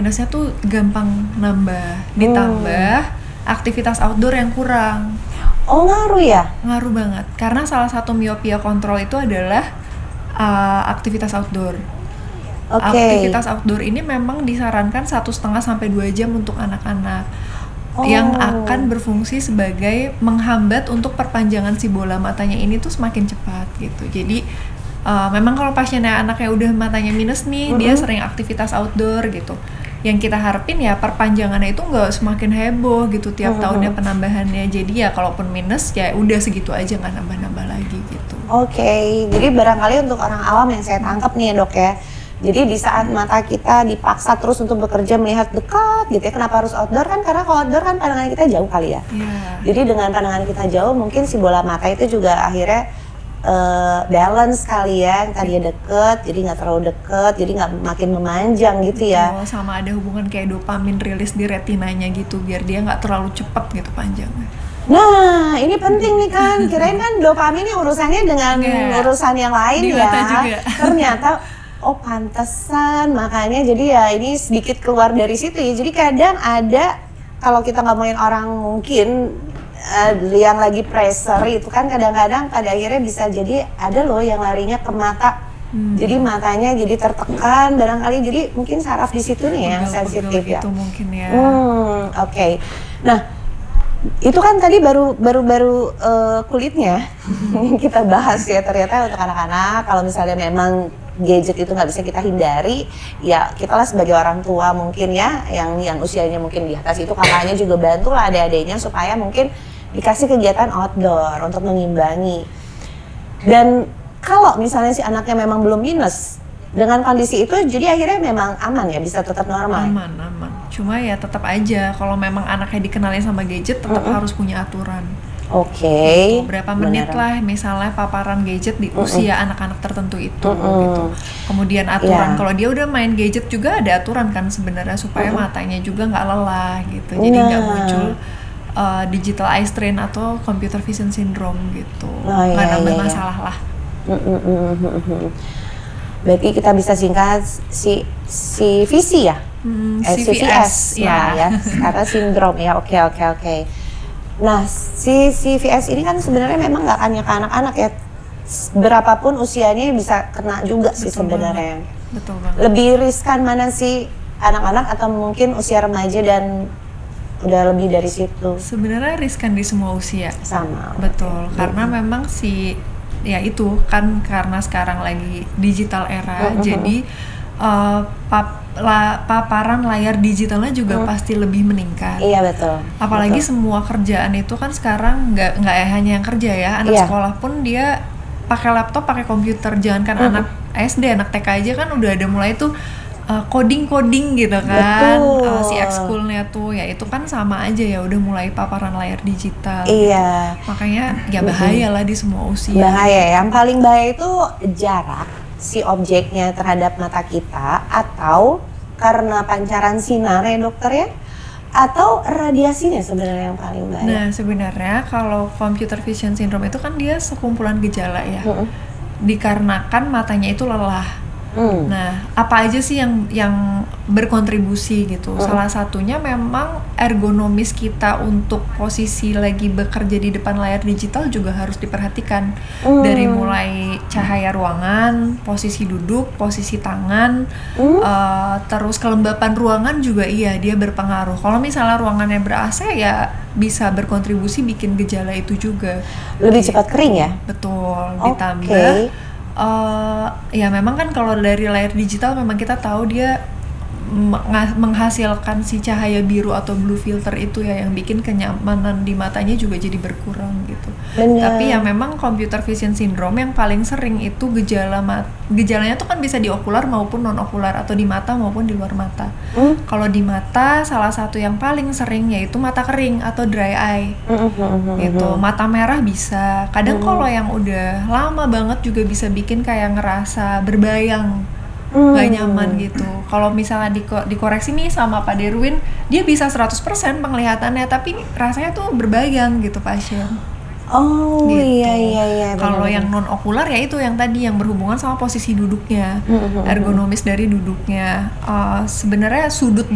minusnya tuh gampang nambah, ditambah aktivitas outdoor yang kurang. Oh, ngaruh ya? Ngaruh banget, karena salah satu miopia kontrol itu adalah aktivitas outdoor. Aktivitas outdoor ini memang disarankan 1,5 sampai 2 jam untuk anak-anak yang akan berfungsi sebagai menghambat untuk perpanjangan si bola matanya ini tuh semakin cepat gitu. Jadi memang kalau pasiennya anaknya udah matanya minus nih, dia sering aktivitas outdoor gitu. Yang kita harapin ya perpanjangannya itu nggak semakin heboh gitu tiap tahunnya penambahannya. Jadi ya kalaupun minus ya udah segitu aja, nggak nambah-nambah lagi gitu. Oke, jadi barangkali untuk orang awam yang saya tangkap nih ya dok ya. Jadi di saat mata kita dipaksa terus untuk bekerja melihat dekat gitu ya, kenapa harus outdoor kan? Karena kalau outdoor kan pandangan kita jauh kali ya. Jadi dengan pandangan kita jauh mungkin si bola mata itu juga akhirnya balance kali ya, tadinya deket jadi nggak terlalu deket, jadi nggak makin memanjang gitu ya. Sama ada hubungan kayak dopamin rilis di retinanya gitu, biar dia nggak terlalu cepat gitu panjangnya. Nah, ini penting nih kan, kirain kan dopamin ini urusannya dengan urusan yang lain di ya. mata juga. Ternyata oh pantesan, makanya jadi ya ini sedikit keluar dari situ ya. Jadi kadang ada, kalau kita ngomongin orang mungkin yang lagi pressure itu kan kadang-kadang pada akhirnya bisa jadi ada loh yang larinya ke mata. Jadi matanya jadi tertekan barangkali, jadi mungkin saraf di situ nih yang sensitif ya. Itu mungkin ya. Oke. Nah, itu kan tadi baru kulitnya kita bahas ya. Ternyata untuk anak-anak kalau misalnya memang gadget itu nggak bisa kita hindari, ya kita lah sebagai orang tua mungkin ya yang usianya mungkin di atas itu, kakaknya juga bantulah adik-adiknya supaya mungkin dikasih kegiatan outdoor untuk mengimbangi. Dan kalau misalnya si anaknya memang belum minus dengan kondisi itu, jadi akhirnya memang aman ya, bisa tetap normal. Aman. Cuma ya tetap aja kalau memang anaknya dikenalin sama gadget tetap harus punya aturan. Oke. Berapa menit lah misalnya paparan gadget di usia anak-anak tertentu itu gitu. Kemudian aturan kalau dia udah main gadget juga ada aturan kan sebenarnya supaya matanya juga nggak lelah gitu. Jadi nggak muncul digital eye strain atau computer vision syndrome gitu. Nggak nambah masalah lah. Berarti kita bisa singkat si visi ya? CVS ya. Karena sindrom ya. Oke. Nah, si CVS ini kan sebenarnya memang nggak hanya ke anak-anak ya. Berapapun usianya bisa kena juga sih sebenarnya. Betul banget. Lebih riskan mana sih anak-anak atau mungkin usia remaja dan udah lebih dari situ? Sebenarnya riskan di semua usia. Sama. Betul, karena memang ya itu kan karena sekarang lagi digital era, jadi paparan layar digitalnya juga pasti lebih meningkat. Iya betul. Apalagi semua kerjaan itu kan sekarang nggak hanya yang kerja ya, anak sekolah pun dia pakai laptop, pakai komputer. Jangankan anak SD, anak TK aja kan udah ada mulai tuh coding gitu kan. Si ekskulnya tuh ya itu kan sama aja ya, udah mulai paparan layar digital. Iya. Gitu. Makanya ya bahaya lah di semua usia. Bahaya. Yang paling bahaya itu jarak si objeknya terhadap mata kita, atau karena pancaran sinar ya dokter ya, atau radiasinya sebenarnya yang paling bahaya. Nah sebenarnya kalau computer vision syndrome itu kan dia sekumpulan gejala ya, dikarenakan matanya itu lelah. Nah apa aja sih yang berkontribusi gitu? Salah satunya memang ergonomis kita untuk posisi lagi bekerja di depan layar digital juga harus diperhatikan. Dari mulai cahaya ruangan, posisi duduk, posisi tangan, terus kelembapan ruangan juga dia berpengaruh. Kalau misalnya ruangannya ber-AC ya bisa berkontribusi bikin gejala itu juga. Lebih cepat kering ya? Betul, ditambah ya memang kan kalau dari layar digital memang kita tahu dia menghasilkan si cahaya biru atau blue filter itu ya, yang bikin kenyamanan di matanya juga jadi berkurang gitu. Tapi ya memang computer vision syndrome yang paling sering itu gejalanya tuh kan bisa di okular maupun non okular, atau di mata maupun di luar mata. Kalau di mata salah satu yang paling sering yaitu mata kering atau dry eye. Gitu. Mata merah bisa. Kadang kalau yang udah lama banget juga bisa bikin kayak ngerasa berbayang. Gak nyaman gitu. Kalau misalnya dikoreksi nih sama Pak Derwin, dia bisa 100% penglihatannya, tapi rasanya tuh berbayang gitu pasien. Oh gitu. Iya. Kalau yang non okular ya itu yang tadi yang berhubungan sama posisi duduknya, ergonomis dari duduknya. Sebenarnya sudut